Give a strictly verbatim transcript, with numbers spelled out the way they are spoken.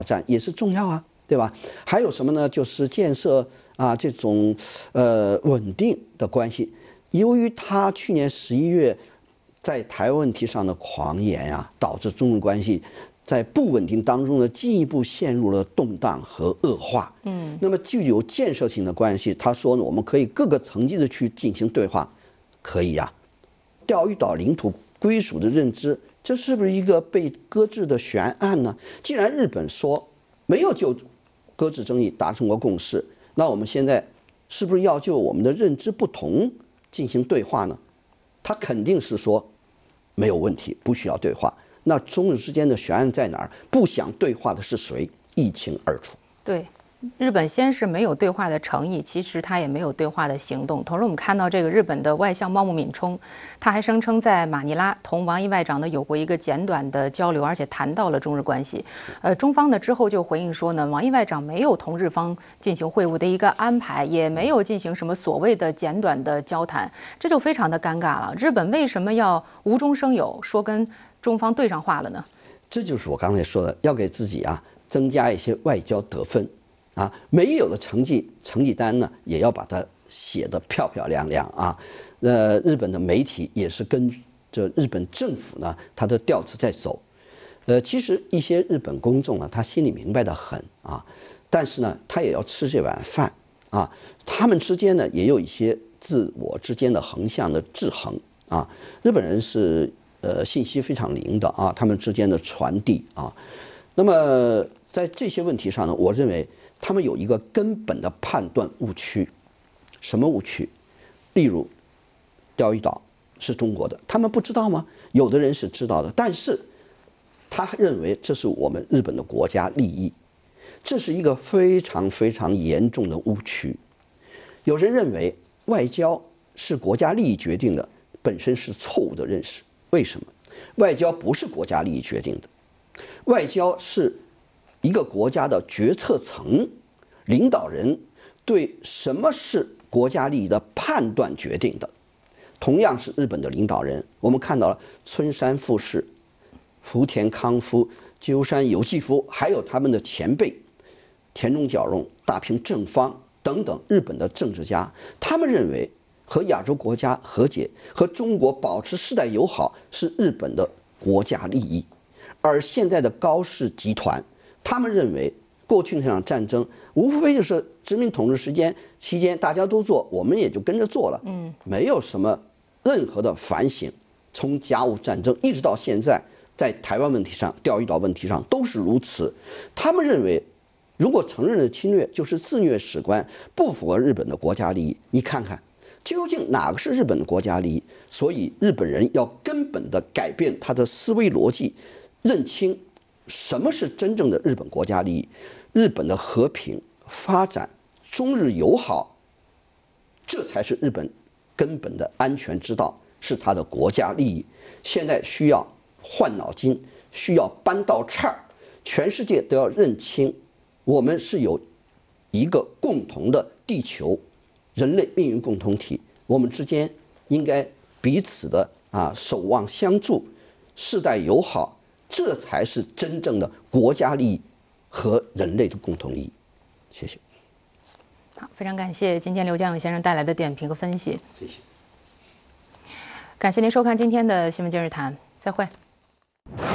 战也是重要啊，对吧？还有什么呢？就是建设啊这种呃稳定的关系。由于他去年十一月在台湾问题上的狂言呀、啊，导致中日关系在不稳定当中呢进一步陷入了动荡和恶化。嗯，那么具有建设性的关系，他说呢，我们可以各个层级的去进行对话，可以呀、啊。钓鱼岛领土归属的认知，这是不是一个被搁置的悬案呢？既然日本说没有就搁置争议达成过共识，那我们现在是不是要就我们的认知不同进行对话呢？他肯定是说没有问题，不需要对话。那中日之间的悬案在哪儿？不想对话的是谁？一清二楚。 对。日本先是没有对话的诚意，其实他也没有对话的行动。同时，我们看到这个日本的外相茂木敏充，他还声称在马尼拉同王毅外长呢有过一个简短的交流，而且谈到了中日关系。呃，中方呢之后就回应说呢，王毅外长没有同日方进行会晤的一个安排，也没有进行什么所谓的简短的交谈，这就非常的尴尬了。日本为什么要无中生有，说跟中方对上话了呢？ 这就是我刚才说的，要给自己啊增加一些外交得分。啊，没有的成绩成绩单呢，也要把它写得漂漂亮亮啊。呃，日本的媒体也是跟着日本政府呢，它的调子在走。呃，其实一些日本公众啊，他心里明白得很啊，但是呢，他也要吃这碗饭啊。他们之间呢，也有一些自我之间的横向的制衡啊。日本人是呃信息非常灵的啊，他们之间的传递啊。那么在这些问题上呢，我认为他们有一个根本的判断误区。什么误区？例如钓鱼岛是中国的，他们不知道吗？有的人是知道的，但是他认为这是我们日本的国家利益，这是一个非常非常严重的误区。有人认为外交是国家利益决定的，本身是错误的认识。为什么？外交不是国家利益决定的，外交是一个国家的决策层领导人对什么是国家利益的判断决定的。同样是日本的领导人，我们看到了村山富市、福田康夫、鸠山由纪夫，还有他们的前辈田中角荣、大平正方等等日本的政治家，他们认为和亚洲国家和解，和中国保持世代友好是日本的国家利益。而现在的高氏集团，他们认为过去那场战争无非就是殖民统治时间期间大家都做，我们也就跟着做了，嗯，没有什么任何的反省。从甲午战争一直到现在，在台湾问题上、钓鱼岛问题上都是如此。他们认为，如果承认了侵略，就是自虐史观，不符合日本的国家利益。你看看，究竟哪个是日本的国家利益？所以日本人要根本的改变他的思维逻辑，认清什么是真正的日本国家利益。日本的和平发展、中日友好，这才是日本根本的安全之道，是他的国家利益。现在需要换脑筋，需要搬道岔儿，全世界都要认清，我们是有一个共同的地球，人类命运共同体，我们之间应该彼此的啊守望相助，世代友好，这才是真正的国家利益和人类的共同利益。谢谢。 好，非常感谢今天刘江勇先生带来的点评和分析。 谢谢。 感谢您收看今天的新闻今日谈，再会。